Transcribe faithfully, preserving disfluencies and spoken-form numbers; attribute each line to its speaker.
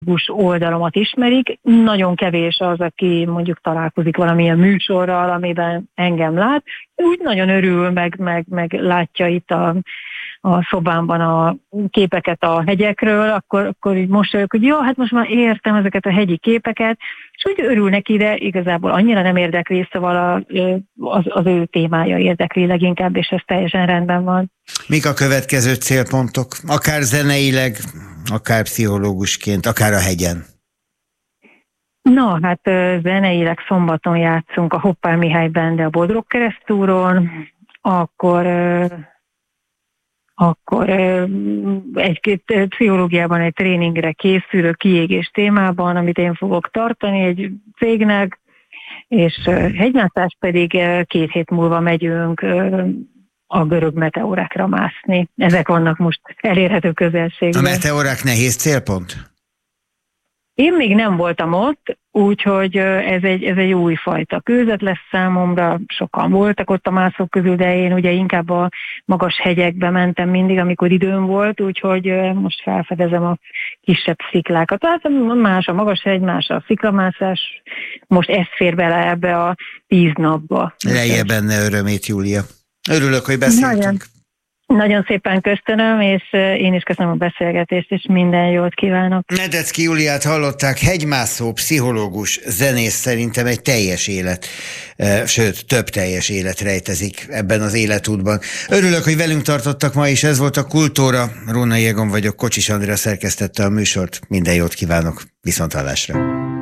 Speaker 1: oldalamat ismerik. Nagyon kevés az, aki mondjuk találkozik valamilyen műsorral, amiben engem lát. Úgy nagyon örül, meg, meg, meg látja itt a, a szobámban a képeket a hegyekről, akkor, akkor így mosolyog, hogy jó, hát most már értem ezeket a hegyi képeket, és úgy örül neki, de igazából annyira nem érdekli, szóval a, az, az ő témája érdekli leginkább, és ez teljesen rendben van.
Speaker 2: Mik a következő célpontok? Akár zeneileg, akár pszichológusként, akár a hegyen?
Speaker 1: Na, hát zeneileg szombaton játszunk a Hoppár Mihály Bende a Bodrog Keresztúron, akkor, akkor egy-két pszichológiában egy tréningre készülök kiégés témában, amit én fogok tartani egy cégnek, és hegymászás pedig két hét múlva megyünk a görög meteorákra mászni. Ezek vannak most elérhető közelségben.
Speaker 2: A meteorák nehéz célpont?
Speaker 1: Én még nem voltam ott, úgyhogy ez egy, ez egy újfajta kőzet lesz számomra. Sokan voltak ott a mászók közül, de én ugye inkább a magas hegyekbe mentem mindig, amikor időm volt, úgyhogy most felfedezem a kisebb sziklákat. Tehát más a magas hegy, más a sziklamászás. Most ez fér bele ebbe a tíz napba.
Speaker 2: Lejje benne örömét, Júlia. Örülök, hogy beszéltünk.
Speaker 1: Nagyon, nagyon szépen köszönöm, és én is köszönöm a beszélgetést, és minden jót kívánok.
Speaker 2: Nedeczky Júliát hallották, hegymászó, pszichológus, zenész, szerintem egy teljes élet, sőt, több teljes élet rejtezik ebben az életútban. Örülök, hogy velünk tartottak ma is, ez volt a Kultóra. Rónai Egon vagyok, Kocsis Andrea szerkesztette a műsort. Minden jót kívánok, viszonthallásra.